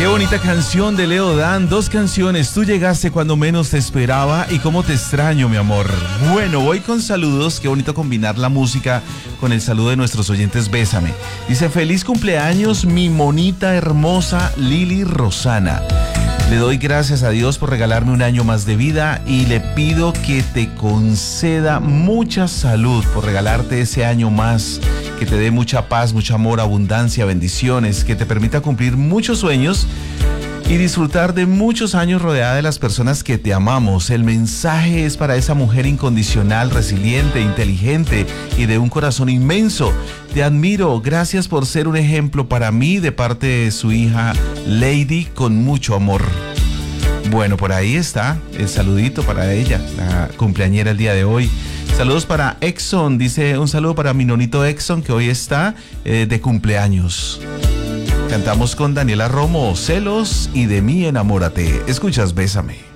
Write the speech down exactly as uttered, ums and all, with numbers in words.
Qué bonita canción de Leo Dan, dos canciones, Tú llegaste cuando menos te esperaba y Cómo te extraño, mi amor. Bueno, voy con saludos, qué bonito combinar la música con el saludo de nuestros oyentes. Bésame. Dice, feliz cumpleaños, mi monita hermosa Lili Rosana. Le doy gracias a Dios por regalarme un año más de vida y le pido que te conceda mucha salud por regalarte ese año más, que te dé mucha paz, mucho amor, abundancia, bendiciones, que te permita cumplir muchos sueños y disfrutar de muchos años rodeada de las personas que te amamos. El mensaje es para esa mujer incondicional, resiliente, inteligente y de un corazón inmenso. Te admiro, gracias por ser un ejemplo para mí, de parte de su hija Lady, con mucho amor. Bueno, por ahí está el saludito para ella, la cumpleañera el día de hoy. Saludos para Exxon, dice un saludo para mi nonito Exxon, que hoy está eh, de cumpleaños. Cantamos con Daniela Romo, Celos y De mí enamórate. Escuchas Bésame.